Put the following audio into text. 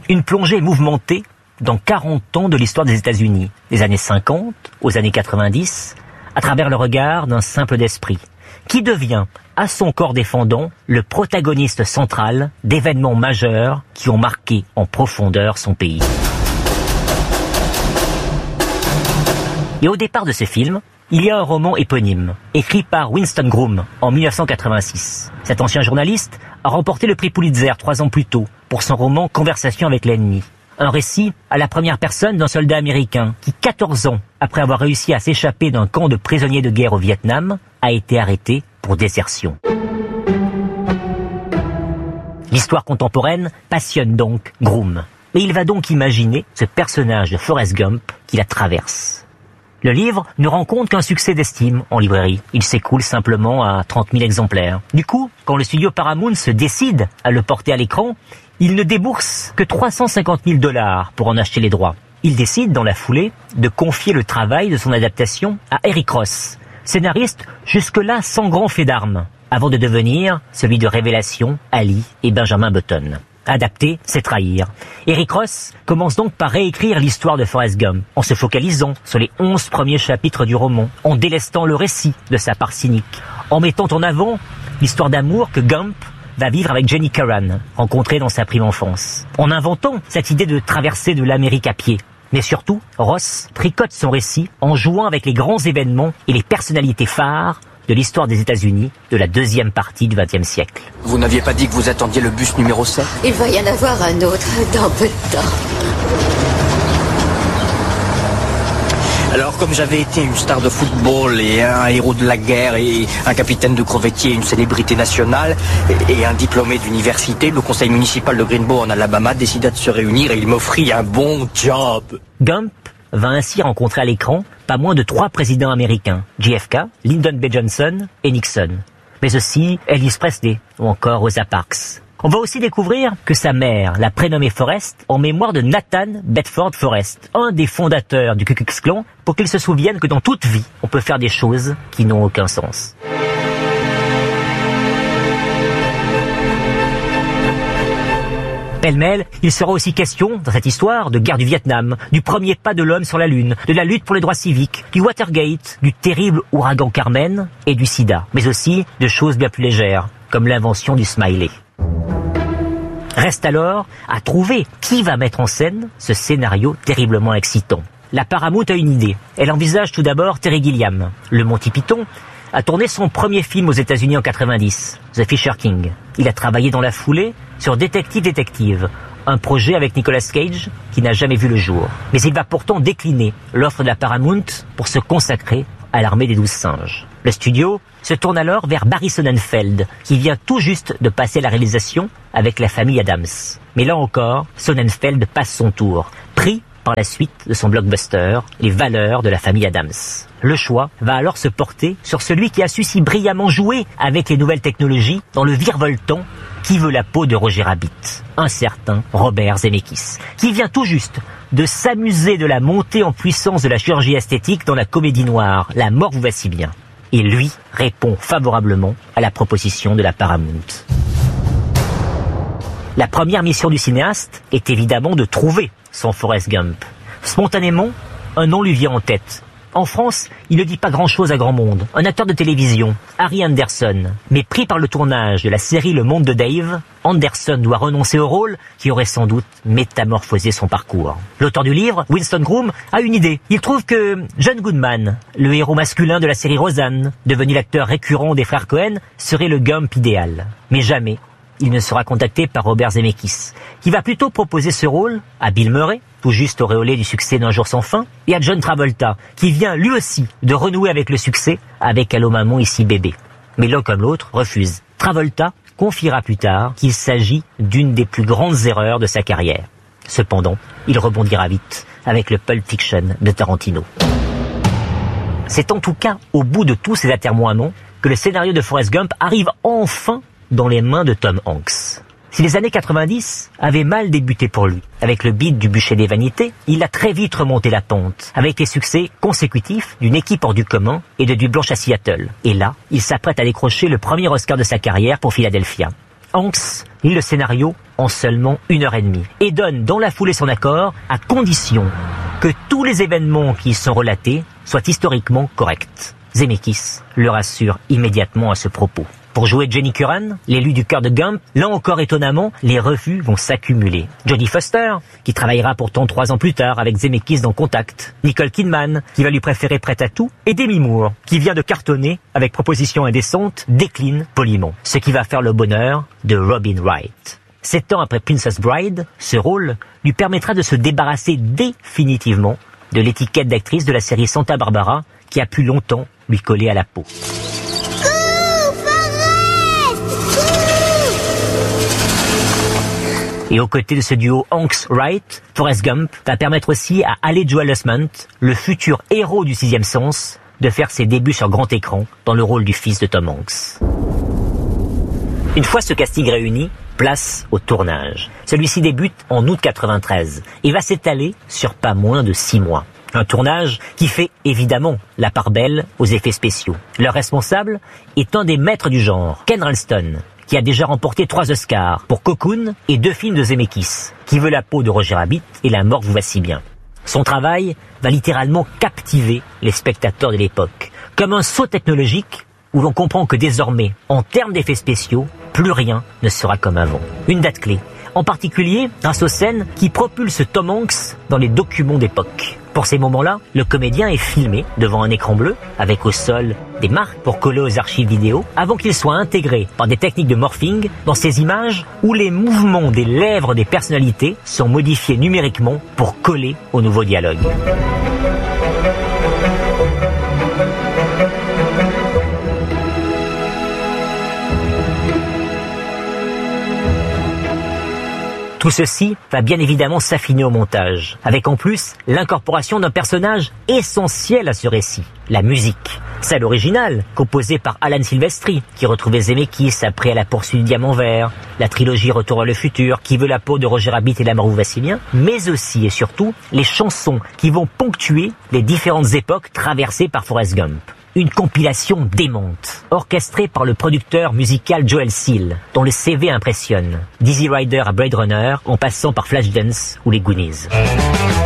Une plongée mouvementée dans 40 ans de l'histoire des États-Unis, des années 50 aux années 90, à travers le regard d'un simple d'esprit, qui devient, à son corps défendant, le protagoniste central d'événements majeurs qui ont marqué en profondeur son pays. Et au départ de ce film, il y a un roman éponyme, écrit par Winston Groom en 1986. Cet ancien journaliste a remporté le prix Pulitzer 3 ans plus tôt pour son roman Conversation avec l'ennemi. Un récit à la première personne d'un soldat américain qui, 14 ans après avoir réussi à s'échapper d'un camp de prisonniers de guerre au Vietnam, a été arrêté pour désertion. L'histoire contemporaine passionne donc Groom. Et il va donc imaginer ce personnage de Forrest Gump qui la traverse. Le livre ne rencontre qu'un succès d'estime en librairie. Il s'écoule simplement à 30 000 exemplaires. Du coup, quand le studio Paramount se décide à le porter à l'écran, il ne débourse que 350 000 $ pour en acheter les droits. Il décide, dans la foulée, de confier le travail de son adaptation à Eric Ross, scénariste jusque-là sans grand fait d'armes, avant de devenir celui de Révélation, Ali et Benjamin Button. Adapter, c'est trahir. Eric Ross commence donc par réécrire l'histoire de Forrest Gump, en se focalisant sur les 11 premiers chapitres du roman, en délestant le récit de sa part cynique, en mettant en avant l'histoire d'amour que Gump va vivre avec Jenny Curran, rencontrée dans sa prime enfance, en inventant cette idée de traversée de l'Amérique à pied. Mais surtout, Ross tricote son récit en jouant avec les grands événements et les personnalités phares de l'histoire des États-Unis de la deuxième partie du XXe siècle. Vous n'aviez pas dit que vous attendiez le bus numéro 7 ? Il va y en avoir un autre dans peu de temps. Alors, comme j'avais été une star de football et un héros de la guerre et un capitaine de crevettier, une célébrité nationale et un diplômé d'université, le conseil municipal de Greenbow en Alabama décida de se réunir et il m'offrit un bon job. Gump va ainsi rencontrer à l'écran pas moins de 3 présidents américains, JFK, Lyndon B. Johnson et Nixon, mais aussi Elvis Presley ou encore Rosa Parks. On va aussi découvrir que sa mère l'a prénommé Forrest en mémoire de Nathan Bedford Forrest, un des fondateurs du Ku Klux Klan, pour qu'il se souvienne que dans toute vie, on peut faire des choses qui n'ont aucun sens. Pêle-mêle, il sera aussi question, dans cette histoire, de guerre du Vietnam, du premier pas de l'homme sur la Lune, de la lutte pour les droits civiques, du Watergate, du terrible ouragan Carmen et du sida, mais aussi de choses bien plus légères, comme l'invention du smiley. Reste alors à trouver qui va mettre en scène ce scénario terriblement excitant. La Paramount a une idée. Elle envisage tout d'abord Terry Gilliam. Le Monty Python a tourné son premier film aux États-Unis en 90, The Fisher King. Il a travaillé dans la foulée sur Détective, un projet avec Nicolas Cage qui n'a jamais vu le jour. Mais il va pourtant décliner l'offre de la Paramount pour se consacrer à l'armée des 12 singes. Le studio se tourne alors vers Barry Sonnenfeld, qui vient tout juste de passer la réalisation avec la famille Adams. Mais là encore, Sonnenfeld passe son tour, pris par la suite de son blockbuster, Les valeurs de la famille Adams. Le choix va alors se porter sur celui qui a su si brillamment jouer avec les nouvelles technologies dans le virevoltant Qui veut la peau de Roger Rabbit, un certain Robert Zemeckis, qui vient tout juste de s'amuser de la montée en puissance de la chirurgie esthétique dans la comédie noire La mort vous va si bien. Et lui répond favorablement à la proposition de la Paramount. La première mission du cinéaste est évidemment de trouver son Forrest Gump. Spontanément, un nom lui vient en tête. En France, il ne dit pas grand-chose à grand monde. Un acteur de télévision, Harry Anderson. Mais pris par le tournage de la série Le Monde de Dave, Anderson doit renoncer au rôle qui aurait sans doute métamorphosé son parcours. L'auteur du livre, Winston Groom, a une idée. Il trouve que John Goodman, le héros masculin de la série Roseanne, devenu l'acteur récurrent des frères Coen, serait le Gump idéal. Mais jamais il ne sera contacté par Robert Zemeckis, qui va plutôt proposer ce rôle à Bill Murray, tout juste auréolé du succès d'Un jour sans fin, et à John Travolta, qui vient lui aussi de renouer avec le succès avec Allô maman, ici bébé. Mais l'un comme l'autre refuse. Travolta confiera plus tard qu'il s'agit d'une des plus grandes erreurs de sa carrière. Cependant, il rebondira vite avec le Pulp Fiction de Tarantino. C'est en tout cas au bout de tous ces atermoiements que le scénario de Forrest Gump arrive enfin dans les mains de Tom Hanks. Si les années 90 avaient mal débuté pour lui, avec le beat du bûcher des vanités, il a très vite remonté la pente, avec les succès consécutifs d'une équipe hors du commun et de Nuit blanche à Seattle. Et là, il s'apprête à décrocher le premier Oscar de sa carrière pour Philadelphia. Hanks lit le scénario en seulement 1h30 et donne dans la foulée son accord à condition que tous les événements qui y sont relatés soient historiquement corrects. Zemeckis le rassure immédiatement à ce propos. Pour jouer Jenny Curran, l'élu du cœur de Gump, là encore étonnamment, les refus vont s'accumuler. Jodie Foster, qui travaillera pourtant 3 ans plus tard avec Zemeckis dans Contact, Nicole Kidman, qui va lui préférer Prête à tout, et Demi Moore, qui vient de cartonner avec Proposition indécente, décline poliment, ce qui va faire le bonheur de Robin Wright. 7 ans après Princess Bride, ce rôle lui permettra de se débarrasser définitivement de l'étiquette d'actrice de la série Santa Barbara, qui a pu longtemps lui coller à la peau. Et aux côtés de ce duo Hanks-Wright, Forrest Gump va permettre aussi à Haley Joel Osment, le futur héros du Sixième Sens, de faire ses débuts sur grand écran dans le rôle du fils de Tom Hanks. Une fois ce casting réuni, place au tournage. Celui-ci débute en août 93 et va s'étaler sur pas moins de 6 mois. Un tournage qui fait évidemment la part belle aux effets spéciaux. Leur responsable est un des maîtres du genre, Ken Ralston, qui a déjà remporté 3 Oscars pour Cocoon et 2 films de Zemeckis, Qui veut la peau de Roger Rabbit et La mort vous va si bien. Son travail va littéralement captiver les spectateurs de l'époque, comme un saut technologique où l'on comprend que désormais, en termes d'effets spéciaux, plus rien ne sera comme avant. Une date clé, en particulier grâce aux scènes qui propulsent Tom Hanks dans les documents d'époque. Pour ces moments-là, le comédien est filmé devant un écran bleu, avec au sol des marques pour coller aux archives vidéo, avant qu'il soit intégré par des techniques de morphing dans ces images où les mouvements des lèvres des personnalités sont modifiés numériquement pour coller au nouveau dialogue. Tout ceci va bien évidemment s'affiner au montage, avec en plus l'incorporation d'un personnage essentiel à ce récit, la musique. Celle originale, composée par Alan Silvestri, qui retrouvait Zemeckis après À la poursuite du diamant vert, la trilogie Retour vers le futur, Qui veut la peau de Roger Rabbit et La mort vous va si bien, mais aussi et surtout les chansons qui vont ponctuer les différentes époques traversées par Forrest Gump. Une compilation démente, orchestrée par le producteur musical Joel Seal, dont le CV impressionne. Dizzy Rider à Blade Runner, en passant par Flashdance ou les Goonies.